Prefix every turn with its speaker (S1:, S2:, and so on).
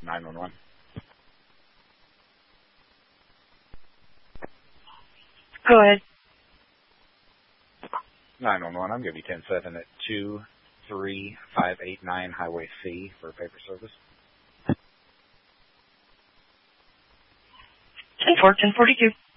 S1: 911. 911, I'm going to be 10-7 at 23589 Highway C for paper service.
S2: 10-4, 1042.